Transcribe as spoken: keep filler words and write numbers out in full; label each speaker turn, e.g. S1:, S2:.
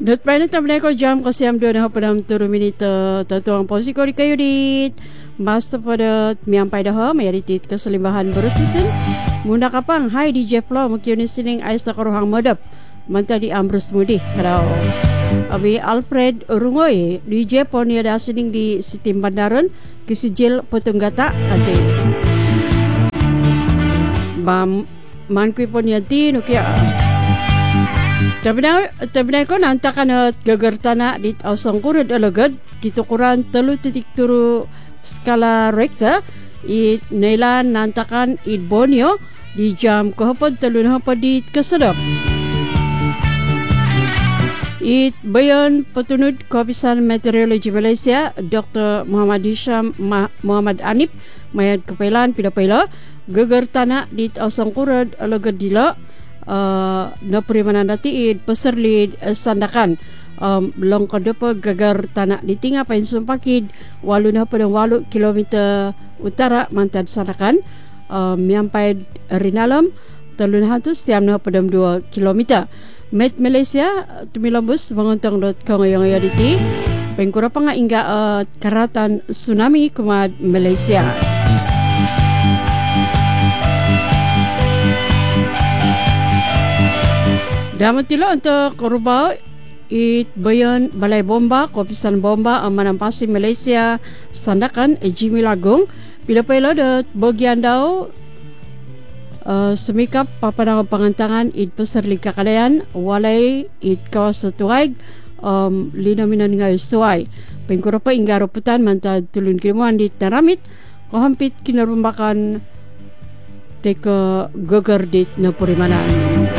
S1: Not pa na tamlay ko jam kasi am doon ako padam turu minito tatuang posi ko di kayo dit. Basta pada miyampay dah mayaritit keselimbahan berustusin. Muna kapang hai D J Flow mungkin sining ais tak rohang modap. Manta di Ambrus Mudi kalau abi Alfred Rungoy D J pon ada sining di Sitim Bandaran kisijil Petunggata ate. Bam mankui pon yati nukia. Tabna tabna ko nantakan at gagartana dit ausang kurud alagad kito kuran telu titik turu skala rekta it nailan nantakan it bonyo di jam kahapad telu na hapad dit kasadap. It bayan petunut Kapisan Meteorologi Malaysia Doktor Muhammad Hisham Ma- Muhammad Anip mayad kepailan pidapaila gegar tanah di ausang kurad alagad dila uh, na perimanan dati it peserlid uh, sandakan um, long kadepa gegar tanah di tinggal pain sumpakid walu na pada walu kilometer utara mantad sandakan um, miampai rinalam telun hantu setiap na pada dua kilometer. Met Malaysia tumilambus mengontong dot com yang ada di pengkura panga hingga uh, karatan tsunami kumad Malaysia. Damatila untuk korban it bayan balai bomba Kapisan bomba manampasi Malaysia sandakan Jimmy Lagung bila pela dot bagian dau Uh, semikap papanang pangantangan it besar lika kalayan walay it kawas tuaig um, linaminan ngay tuay pengkurapa ingga ruputan mantad tulun krimuan dit naramit kahampit kinarumbakan teka gegar dit na purimanan.